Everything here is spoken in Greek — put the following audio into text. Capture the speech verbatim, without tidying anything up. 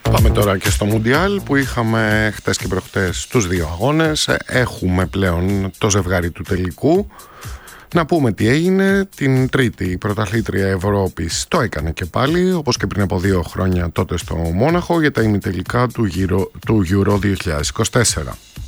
Πάμε τώρα και στο Μουντιάλ που είχαμε χτες και προχτές τους δύο αγώνες. Έχουμε πλέον το ζευγάρι του τελικού. Να πούμε τι έγινε. Την Τρίτη η πρωταθλήτρια Ευρώπης το έκανε και πάλι, όπως και πριν από δύο χρόνια τότε στο Μόναχο, για τα ημιτελικά του Euro, του Euro δύο χιλιάδες είκοσι τέσσερα.